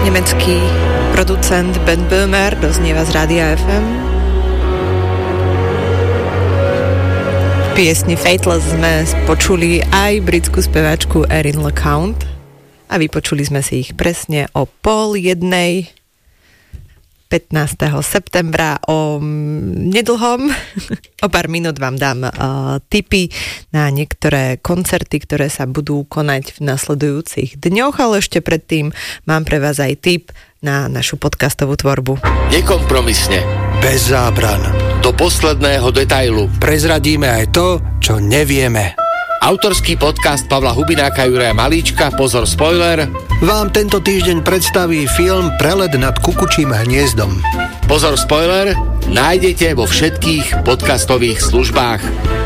Nemecký producent Ben Böhmer doznieva z Rádia FM. V piesni Fateless sme počuli aj britskú speváčku Erin LeCount a vypočuli sme si ich presne o 12:30 15. septembra. O nedlhom, o pár minút vám dám tipy na niektoré koncerty, ktoré sa budú konať v nasledujúcich dňoch, ale ešte predtým mám pre vás aj tip na našu podcastovú tvorbu. Nekompromisne. Bez zábran. Do posledného detailu. Prezradíme aj to, čo nevieme. Autorský podcast Pavla Hubináka a Juraja Malíčka, pozor spoiler, vám tento týždeň predstaví film Prelet nad kukučím hniezdom. Pozor spoiler, nájdete vo všetkých podcastových službách.